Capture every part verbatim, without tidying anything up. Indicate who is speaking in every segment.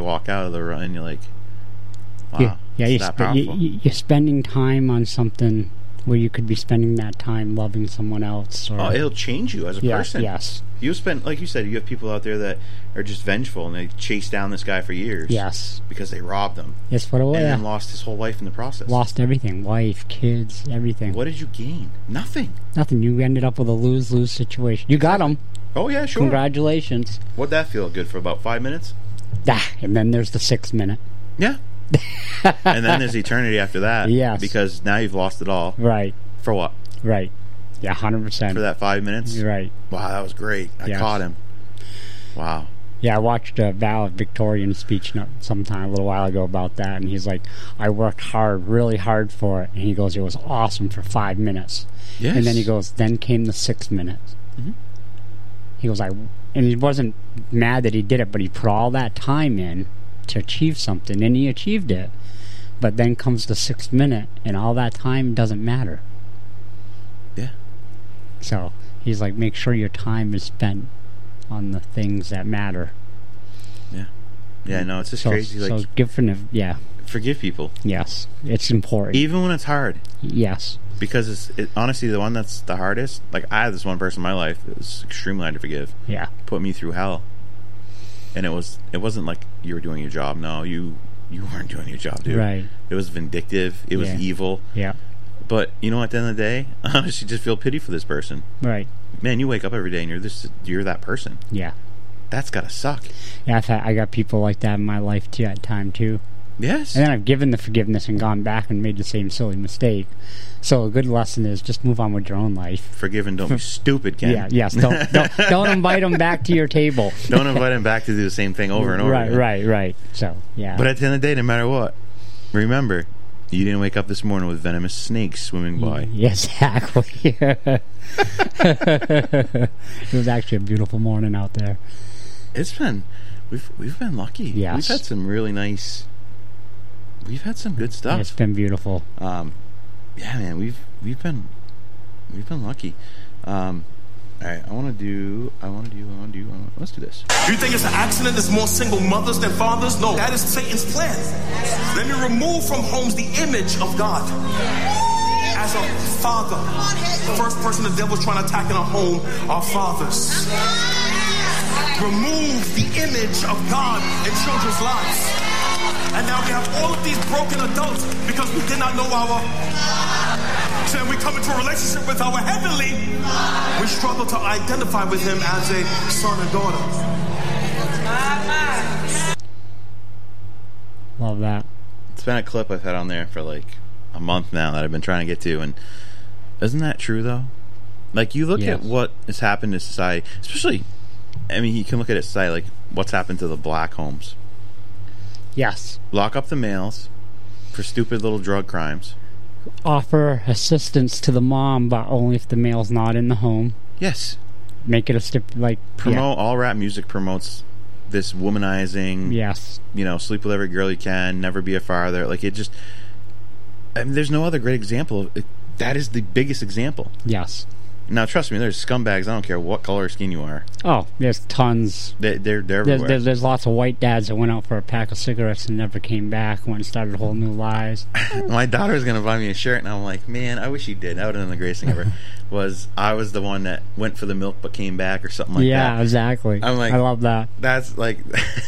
Speaker 1: walk out of the run and you're like, wow,
Speaker 2: yeah, yeah
Speaker 1: it's
Speaker 2: you're,
Speaker 1: that
Speaker 2: sp-
Speaker 1: powerful.
Speaker 2: you, you're spending time on something where you could be spending that time loving someone else. Or,
Speaker 1: Oh, it'll change you as a
Speaker 2: yeah,
Speaker 1: person.
Speaker 2: Yes.
Speaker 1: You spend, like you said, you have people out there that are just vengeful and they chase down this guy for years.
Speaker 2: Yes.
Speaker 1: Because they robbed him.
Speaker 2: That's what it was.
Speaker 1: And
Speaker 2: Yeah.
Speaker 1: then lost his whole life in the process.
Speaker 2: Lost everything. Wife, kids, everything.
Speaker 1: What did you gain? Nothing.
Speaker 2: Nothing. You ended up with a lose-lose situation. You got them.
Speaker 1: Oh, yeah, sure.
Speaker 2: Congratulations.
Speaker 1: What'd that feel good for about five minutes?
Speaker 2: Ah, and then there's the sixth minute.
Speaker 1: Yeah. And then there's eternity after that.
Speaker 2: Yes.
Speaker 1: Because now you've lost it all.
Speaker 2: Right.
Speaker 1: For what?
Speaker 2: Right. Yeah, one hundred percent.
Speaker 1: For that five minutes?
Speaker 2: You're right.
Speaker 1: Wow, that was great. I
Speaker 2: Yes.
Speaker 1: caught him. Wow.
Speaker 2: Yeah, I watched a valedictorian speech not sometime a little while ago about that, and he's like, I worked hard, really hard for it. And he goes, it was awesome for five minutes.
Speaker 1: Yes.
Speaker 2: And then he goes, then came the six minutes.
Speaker 1: Mm-hmm.
Speaker 2: He goes, I, and he wasn't mad that he did it, but he put all that time in to achieve something, and he achieved it. But then comes the sixth minute, and all that time doesn't matter.
Speaker 1: Yeah.
Speaker 2: So he's like, make sure your time is spent on the things that matter.
Speaker 1: Yeah. Yeah, no, it's just
Speaker 2: so,
Speaker 1: crazy. Like,
Speaker 2: so give for, yeah.
Speaker 1: forgive people.
Speaker 2: Yes, it's important.
Speaker 1: Even when it's hard.
Speaker 2: Yes.
Speaker 1: Because it's it, honestly the one that's the hardest. Like, I had this one person in my life that was extremely hard to forgive.
Speaker 2: Yeah.
Speaker 1: Put me through hell. And it was it wasn't like you were doing your job. No, you you weren't doing your job, dude.
Speaker 2: Right.
Speaker 1: It was vindictive. It was
Speaker 2: Yeah.
Speaker 1: evil.
Speaker 2: Yeah.
Speaker 1: But you know, at the end of the day, I honestly just feel pity for this person.
Speaker 2: Right.
Speaker 1: Man, you wake up every day and you're this you're that person.
Speaker 2: Yeah.
Speaker 1: That's gotta suck.
Speaker 2: Yeah, I've had, I got people like that in my life too at time too.
Speaker 1: Yes.
Speaker 2: And then I've given the forgiveness and gone back and made the same silly mistake. So a good lesson is just move on with your own life.
Speaker 1: Forgive and don't be stupid, Ken.
Speaker 2: Yeah, yes. Don't, don't, don't invite them back to your table.
Speaker 1: Don't invite them back to do the same thing over and over
Speaker 2: Right,
Speaker 1: again.
Speaker 2: right, right. So, yeah.
Speaker 1: But at the end of the day, no matter what, remember, you didn't wake up this morning with venomous snakes swimming by.
Speaker 2: Yes, exactly. It was actually a beautiful morning out there.
Speaker 1: It's been, we've we've been lucky.
Speaker 2: Yes.
Speaker 1: We've had some really nice, we've had some good stuff.
Speaker 2: It's been beautiful.
Speaker 1: Um, yeah, man, we've we've been we've been lucky. Um, all right, I want to do, I want to do, I want to do. I wanna, let's do this.
Speaker 3: You think it's an accident there's more single mothers than fathers? No, that is Satan's plan. Let me remove from homes the image of God. As a father, the first person the devil's trying to attack in a home are fathers. Remove the image of God in children's lives. And now we have all of these broken adults because we did not know our... So when we come into a relationship with our heavenly, we struggle to identify with him as a son and daughter.
Speaker 2: Love that.
Speaker 1: It's been a clip I've had on there for like a month now that I've been trying to get to, and isn't that true though? Like, you look
Speaker 2: Yes.
Speaker 1: at what has happened to society, especially, I mean, you can look at it society, like what's happened to the black homes.
Speaker 2: Yes.
Speaker 1: Lock up the males for stupid little drug crimes.
Speaker 2: Offer assistance to the mom, but only if the male's not in the home.
Speaker 1: Yes.
Speaker 2: Make it a stip like
Speaker 1: Promote, all rap music promotes this womanizing,
Speaker 2: Yeah. Yes.
Speaker 1: you know, sleep with every girl you can, never be a father. Like, it just, I mean, there's no other great example of it. That is the biggest example.
Speaker 2: Yes.
Speaker 1: Now, trust me, there's scumbags. I don't care what color or skin you are.
Speaker 2: Oh, there's tons.
Speaker 1: They, they're they're
Speaker 2: There's,
Speaker 1: everywhere.
Speaker 2: there's, there's lots of white dads that went out for a pack of cigarettes and never came back, went and started whole new lives.
Speaker 1: My daughter was going to buy me a shirt, and I'm like, man, I wish she did. That would have been the greatest thing ever. Was I was the one that went for the milk but came back or something like
Speaker 2: yeah,
Speaker 1: that.
Speaker 2: exactly.
Speaker 1: I'm like,
Speaker 2: I love that.
Speaker 1: That's like,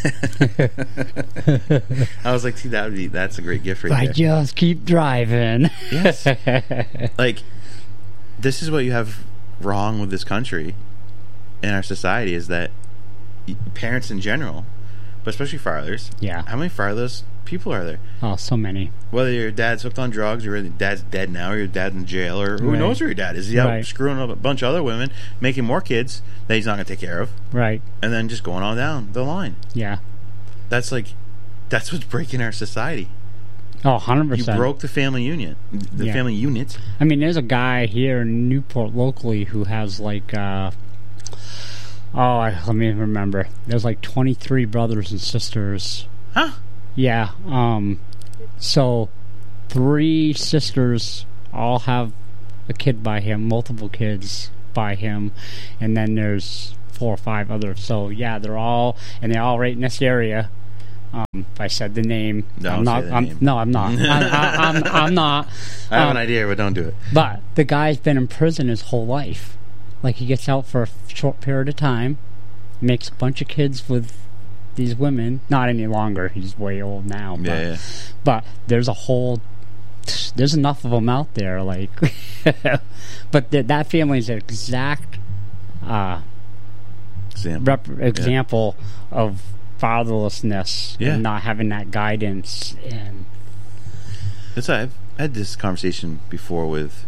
Speaker 1: I was like, see, that would be, that's a great gift right
Speaker 2: I
Speaker 1: there.
Speaker 2: just keep driving.
Speaker 1: Yes. Like, this is what you have wrong with this country and our society, is that parents in general, but especially fathers.
Speaker 2: Yeah.
Speaker 1: How many fatherless people are there?
Speaker 2: Oh, so many.
Speaker 1: Whether your dad's hooked on drugs, or your dad's dead now, or your dad's in jail, or who
Speaker 2: Right.
Speaker 1: knows where your dad is. Is he out
Speaker 2: Right.
Speaker 1: screwing up a bunch of other women, making more kids that he's not going to take care of,
Speaker 2: Right.
Speaker 1: and then just going on down the line.
Speaker 2: Yeah.
Speaker 1: That's like, that's what's breaking our society.
Speaker 2: Oh, one hundred
Speaker 1: You
Speaker 2: percent.
Speaker 1: broke the family union, the
Speaker 2: Yeah.
Speaker 1: family unit.
Speaker 2: I mean, there's a guy here in Newport locally who has like, uh, oh, I, let me remember. There's like twenty-three brothers and sisters.
Speaker 1: Huh?
Speaker 2: Yeah. Um. So, three sisters all have a kid by him, multiple kids by him, and then there's four or five others. So yeah, they're all, and they're all right in this area. Um, if I said the name.
Speaker 1: Don't
Speaker 2: I'm not,
Speaker 1: say the
Speaker 2: I'm,
Speaker 1: name.
Speaker 2: No, I'm not. I, I, I'm, I'm not.
Speaker 1: I have
Speaker 2: Um,
Speaker 1: an idea, but don't do it.
Speaker 2: But the guy's been in prison his whole life. Like, he gets out for a short period of time, makes a bunch of kids with these women. Not any longer. He's way old now. But,
Speaker 1: Yeah, yeah.
Speaker 2: but there's a whole... There's enough of them out there, like... but th- that family's an exact uh,
Speaker 1: Example.
Speaker 2: rep- example yeah. of fatherlessness
Speaker 1: yeah.
Speaker 2: and not having that guidance. And
Speaker 1: That's I've had this conversation before with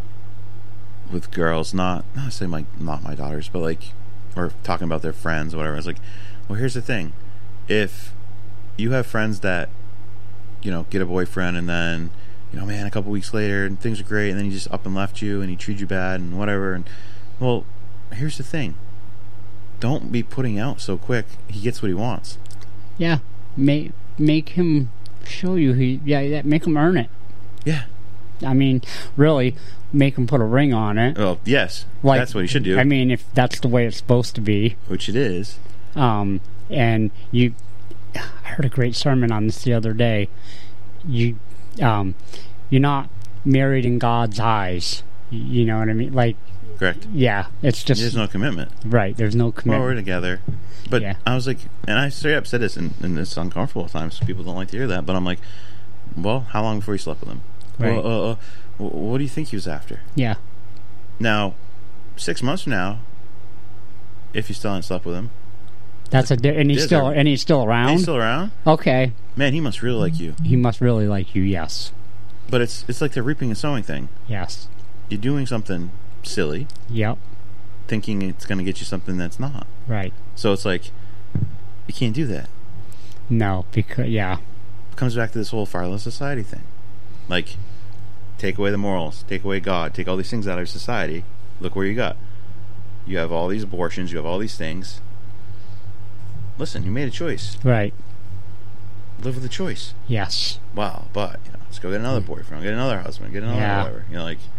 Speaker 1: with girls, not not saying my not my daughters, but like, or talking about their friends or whatever. I was like, well, here's the thing: if you have friends that, you know, get a boyfriend and then, you know, man, a couple weeks later and things are great, and then he just up and left you and he treated you bad and whatever, and well, here's the thing: don't be putting out so quick. He gets what he wants.
Speaker 2: Yeah, make make him show you he. Yeah, yeah, make him earn it.
Speaker 1: Yeah.
Speaker 2: I mean, really, make him put a ring on it.
Speaker 1: Well, yes,
Speaker 2: like,
Speaker 1: that's what he should do.
Speaker 2: I mean, if that's the way it's supposed to be,
Speaker 1: which it is.
Speaker 2: Um, and you, I heard a great sermon on this the other day. You, um, you're not married in God's eyes. You know what I mean? Like,
Speaker 1: correct.
Speaker 2: Yeah, it's just
Speaker 1: there's no commitment.
Speaker 2: Right. There's no commitment.
Speaker 1: Well, we're together, but yeah. I was like, and I straight up said this, and, and it's uncomfortable at times. People don't like to hear that, but I'm like, well, how long before you slept with him?
Speaker 2: Right.
Speaker 1: Well, uh, uh, what do you think he was after?
Speaker 2: Yeah.
Speaker 1: Now, six months from now, if you still haven't slept with him,
Speaker 2: that's a di- and he's still and he's still around.
Speaker 1: He's still around.
Speaker 2: Okay.
Speaker 1: Man, he must really like you.
Speaker 2: He must really like you. Yes.
Speaker 1: But it's it's like the reaping and sowing thing.
Speaker 2: Yes.
Speaker 1: You're doing something silly.
Speaker 2: Yep.
Speaker 1: Thinking it's going to get you something that's not.
Speaker 2: Right.
Speaker 1: So it's like, you can't do that.
Speaker 2: No, because yeah.
Speaker 1: It comes back to this whole fatherless society thing. Like, take away the morals, take away God, take all these things out of society. Look where you got. You have all these abortions, you have all these things. Listen, you made a choice.
Speaker 2: Right.
Speaker 1: Live with the choice.
Speaker 2: Yes.
Speaker 1: Wow, but, you know, let's go get another boyfriend, get another husband, get another
Speaker 2: yeah.
Speaker 1: whatever. You know, like,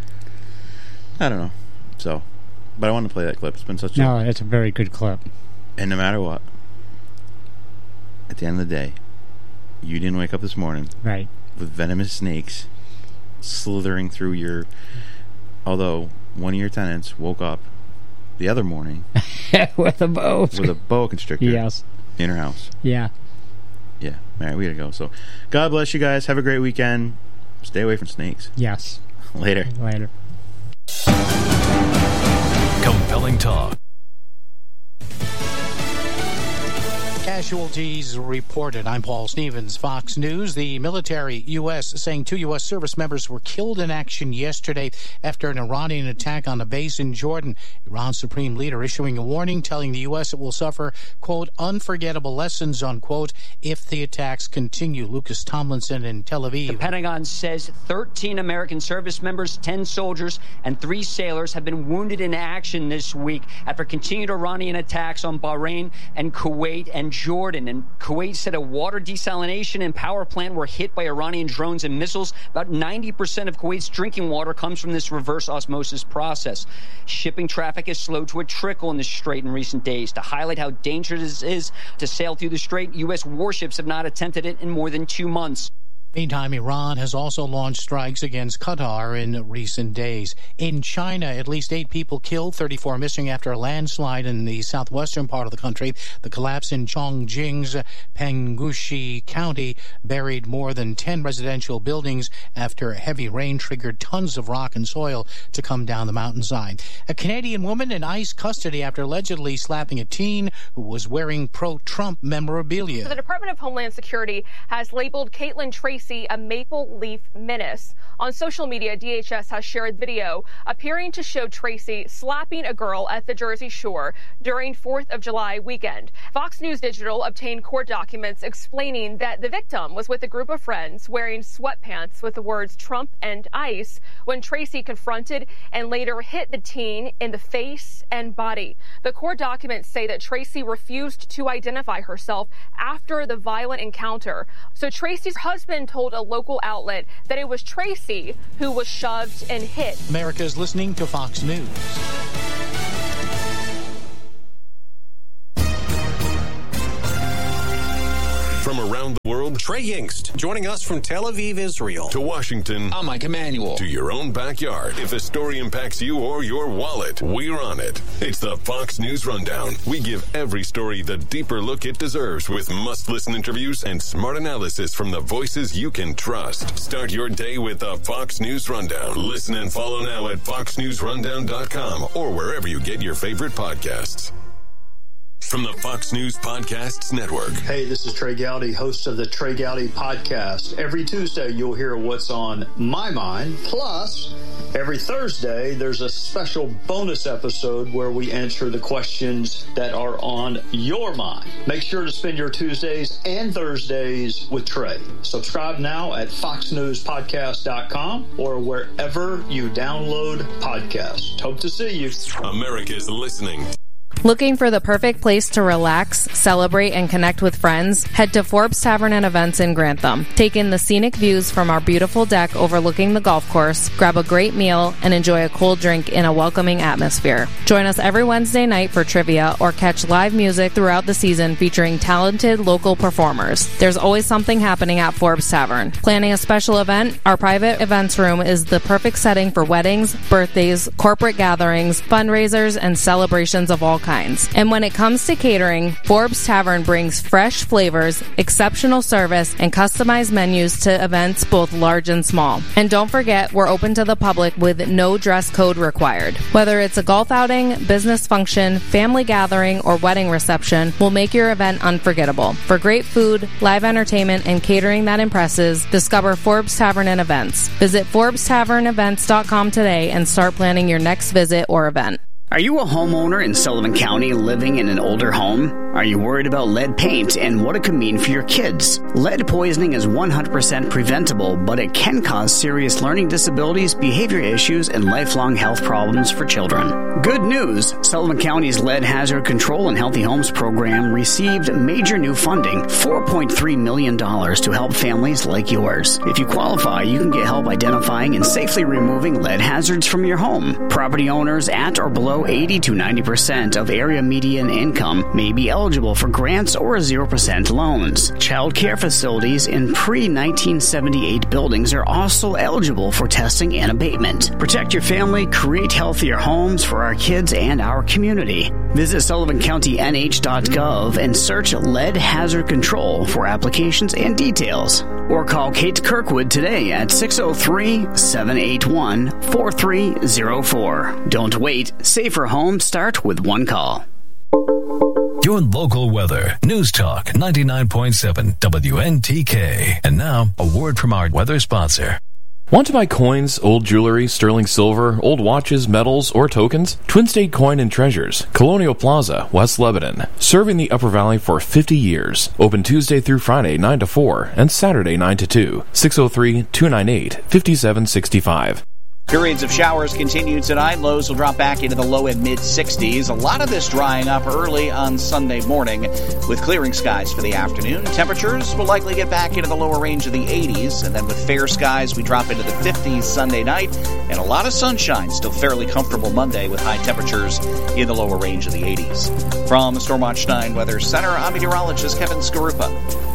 Speaker 1: I don't know. So, but I wanted to play that clip. It's been such a...
Speaker 2: No, it's a very good clip.
Speaker 1: And no matter what, at the end of the day, you didn't wake up this morning.
Speaker 2: Right.
Speaker 1: With venomous snakes slithering through your... Although, one of your tenants woke up the other morning...
Speaker 2: with a boa...
Speaker 1: With a boa constrictor.
Speaker 2: Yes.
Speaker 1: In her house.
Speaker 2: Yeah.
Speaker 1: Yeah. All right, we gotta go. So, God bless you guys. Have a great weekend. Stay away from snakes.
Speaker 2: Yes.
Speaker 1: Later.
Speaker 2: Later.
Speaker 4: Compelling talk.
Speaker 5: Casualties reported. I'm Paul Stevens, Fox News. The military, U S, saying two U S service members were killed in action yesterday after an Iranian attack on a base in Jordan. Iran's supreme leader issuing a warning, telling the U S it will suffer, quote, unforgettable lessons, unquote, if the attacks continue. Lucas Tomlinson in Tel Aviv.
Speaker 6: The Pentagon says thirteen American service members, ten soldiers, and three sailors have been wounded in action this week after continued Iranian attacks on Bahrain and Kuwait and Jordan. And Kuwait said a water desalination and power plant were hit by Iranian drones and missiles. About ninety percent of Kuwait's drinking water comes from this reverse osmosis process. Shipping traffic has slowed to a trickle in the strait in recent days. To highlight how dangerous it is to sail through the strait, U S warships have not attempted it in more than two months.
Speaker 5: Meantime, Iran has also launched strikes against Qatar in recent days. In China, at least eight people killed, thirty-four missing after a landslide in the southwestern part of the country. The collapse in Chongqing's Penggushi County buried more than ten residential buildings after heavy rain triggered tons of rock and soil to come down the mountainside. A Canadian woman in ICE custody after allegedly slapping a teen who was wearing pro-Trump memorabilia.
Speaker 7: The Department of Homeland Security has labeled Caitlin Tracy a Maple Leaf menace. On social media, D H S has shared video appearing to show Tracy slapping a girl at the Jersey Shore during fourth of July weekend. Fox News Digital obtained court documents explaining that the victim was with a group of friends wearing sweatpants with the words Trump and ICE when Tracy confronted and later hit the teen in the face and body. The court documents say that Tracy refused to identify herself after the violent encounter. So Tracy's husband told a local outlet that it was Tracy who was shoved and hit.
Speaker 5: America's listening to Fox News.
Speaker 4: From around
Speaker 8: around the world.
Speaker 9: Trey Yingst, joining us from Tel Aviv, Israel.
Speaker 8: To Washington.
Speaker 10: I'm Mike Emanuel.
Speaker 8: To your own backyard. If a story impacts you or your wallet, we're on it. It's the Fox News Rundown. We give every story the deeper look it deserves with must-listen interviews and smart analysis from the voices you can trust. Start your day with the Fox News Rundown. Listen and follow now at fox news rundown dot com or wherever you get your favorite podcasts. From the Fox News Podcasts Network.
Speaker 11: Hey, this is Trey Gowdy, host of the Trey Gowdy Podcast. Every Tuesday, you'll hear what's on my mind. Plus, every Thursday, there's a special bonus episode where we answer the questions that are on your mind. Make sure to spend your Tuesdays and Thursdays with Trey. Subscribe now at fox news podcast dot com or wherever you download podcasts. Hope to see you.
Speaker 8: America's listening.
Speaker 12: Looking for the perfect place to relax, celebrate, and connect with friends? Head to Forbes Tavern and Events in Grantham. Take in the scenic views from our beautiful deck overlooking the golf course, grab a great meal, and enjoy a cold drink in a welcoming atmosphere. Join us every Wednesday night for trivia or catch live music throughout the season featuring talented local performers. There's always something happening at Forbes Tavern. Planning a special event? Our private events room is the perfect setting for weddings, birthdays, corporate gatherings, fundraisers, and celebrations of all kinds. And when it comes to catering, Forbes Tavern brings fresh flavors, exceptional service, and customized menus to events both large and small. And don't forget, we're open to the public with no dress code required. Whether it's a golf outing, business function, family gathering, or wedding reception, we'll make your event unforgettable. For great food, live entertainment, and catering that impresses, discover Forbes Tavern and Events. Visit forbes tavern events dot com today and start planning your next visit or event.
Speaker 13: Are you a homeowner in Sullivan County living in an older home? Are you worried about lead paint and what it could mean for your kids? Lead poisoning is one hundred percent preventable, but it can cause serious learning disabilities, behavior issues, and lifelong health problems for children. Good news! Sullivan County's Lead Hazard Control and Healthy Homes program received major new funding, four point three million dollars, to help families like yours. If you qualify, you can get help identifying and safely removing lead hazards from your home. Property owners at or below eighty to ninety percent of area median income may be eligible for grants or zero percent loans. Child care facilities in pre nineteen seventy-eight buildings are also eligible for testing and abatement. Protect your family, create healthier homes for our kids and our community. Visit sullivan county n h dot gov and search Lead Hazard Control for applications and details. Or call Kate Kirkwood today at six oh three, seven eight one, four three oh four. Don't wait. Safer homes start with one call.
Speaker 4: Your local weather. News Talk ninety-nine point seven W N T K. And now, a word from our weather sponsor.
Speaker 14: Want to buy coins, old jewelry, sterling silver, old watches, medals, or tokens? Twin State Coin and Treasures, Colonial Plaza, West Lebanon. Serving the Upper Valley for fifty years. Open Tuesday through Friday, nine to four, and Saturday, nine to two. six oh three, two nine eight, five seven six five.
Speaker 15: Periods of showers continue tonight. Lows will drop back into the low and mid-sixties. A lot of this drying up early on Sunday morning with clearing skies for the afternoon. Temperatures will likely get back into the lower range of the eighties. And then with fair skies, we drop into the fifties Sunday night. And a lot of sunshine. Still fairly comfortable Monday with high temperatures in the lower range of the eighties. From the Stormwatch nine Weather Center, I'm meteorologist Kevin Skarupa.